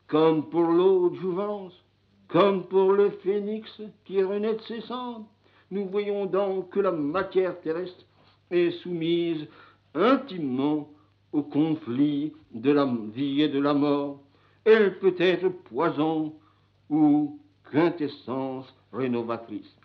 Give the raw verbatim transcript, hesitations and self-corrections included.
comme pour l'eau de jouvence, comme pour le phénix qui renaît de ses cendres. Nous voyons donc que la matière terrestre est soumise intimement au conflit de la vie et de la mort. Elle peut être poison ou quintessence rénovatrice.